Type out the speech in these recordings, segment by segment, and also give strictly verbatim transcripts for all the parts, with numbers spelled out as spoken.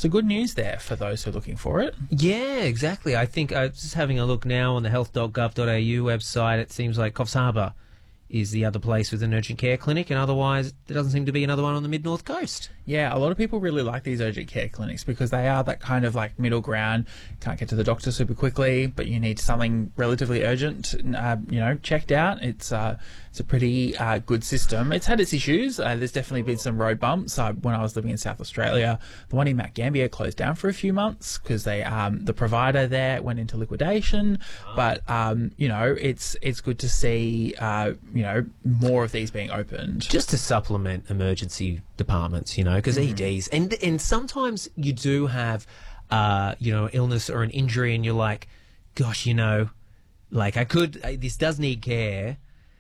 So good news there for those who are looking for it. Yeah, exactly. I think uh, just having a look now on the health dot gov dot a u website, it seems like Coffs Harbour is the other place with an urgent care clinic, and otherwise there doesn't seem to be another one on the mid-north coast. Yeah, a lot of people really like these urgent care clinics because they are that kind of like middle ground. Can't get to the doctor super quickly, but you need something relatively urgent, uh, you know, checked out. It's uh, it's a pretty uh, good system. It's had its issues. Uh, there's definitely been some road bumps. Uh, when I was living in South Australia, the one in Mount Gambier closed down for a few months because they um, the provider there went into liquidation. But um, you know, it's it's good to see uh, you know more of these being opened. Just to supplement emergency departments, you know, because mm. E Ds, and and sometimes you do have, uh, you know, illness or an injury, and you're like, gosh, you know, like I could, I, this does need care.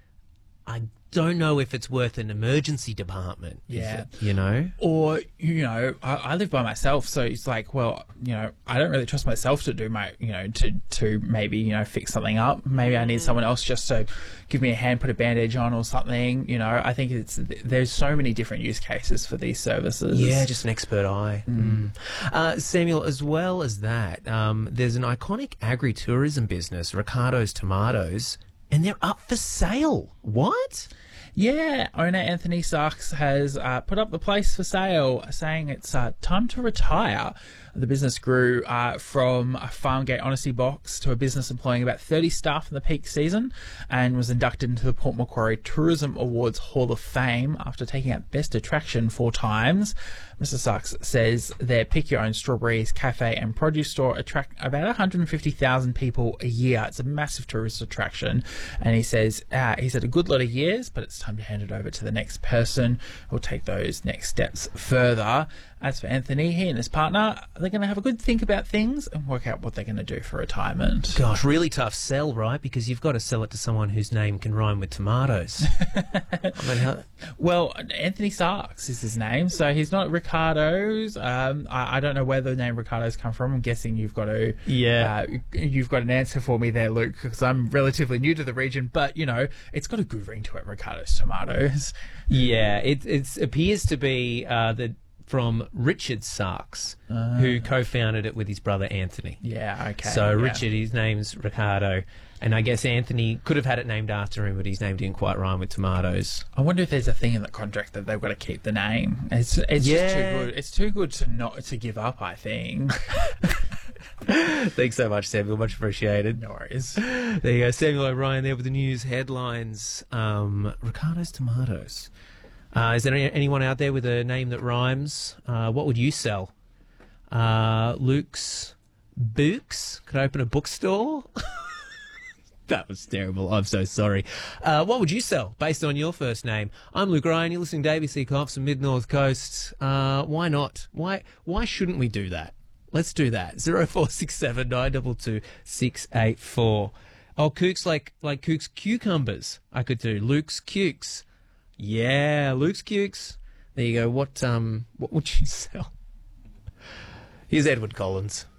I don't know if it's worth an emergency department. Yeah, it, you know, or you know, I, I live by myself, so it's like, well, you know, I don't really trust myself to do my, you know, to to maybe you know fix something up. Maybe I need someone else just to give me a hand, put a bandage on or something. You know, I think it's there's so many different use cases for these services. Yeah, just an expert eye. Mm. Mm. Uh, Samuel, as well as that, um, there's an iconic agri-tourism business, Ricardo's Tomatoes, and they're up for sale. What? Yeah, owner Anthony Sachs has uh, put up the place for sale, saying it's uh, time to retire. The business grew uh, from a Farmgate Honesty box to a business employing about thirty staff in the peak season and was inducted into the Port Macquarie Tourism Awards Hall of Fame after taking out Best Attraction four times. Mister Sachs says their Pick Your Own Strawberries cafe and produce store attract about one hundred fifty thousand people a year. It's a massive tourist attraction. And he says uh, he's had a good lot of years, but it's time to hand it over to the next person who'll take those next steps further. As for Anthony, he and his partner, they're going to have a good think about things and work out what they're going to do for retirement. Gosh, really tough sell, right? Because you've got to sell it to someone whose name can rhyme with tomatoes. I mean, how... Well, Anthony Sachs is his name, so he's not Ricardo's. Um, I, I don't know where the name Ricardo's come from. I'm guessing you've got to, yeah, uh, you've got an answer for me there, Luke, because I'm relatively new to the region. But you know, it's got a good ring to it, Ricardo's Tomatoes. Yeah, it it's, appears to be uh, the. From Richard Sachs, uh, who co-founded it with his brother Anthony. Yeah, okay. So yeah. Richard, his name's Ricardo, and I guess Anthony could have had it named after him, but his name didn't quite rhyme with tomatoes. I wonder if there's a thing in the contract that they've got to keep the name. It's it's yeah. just too good. It's too good to not to give up, I think. Thanks so much, Samuel. Much appreciated. No worries. There you go, Samuel O'Brien there with the news headlines. Um, Ricardo's Tomatoes. Uh, is there any, anyone out there with a name that rhymes? Uh, what would you sell? Uh, Luke's Books? Could I open a bookstore? That was terrible. I'm so sorry. Uh, what would you sell based on your first name? I'm Luke Ryan. You're listening to A B C Coffs from Mid-North Coast. Uh, why not? Why Why shouldn't we do that? Let's do that. zero four six seven nine two two six eight four. Oh, Kooks like, like Kooks Cucumbers. I could do Luke's Cukes. Yeah, Luke's Cukes. There you go. What um, what would you sell? Here's Edward Collins.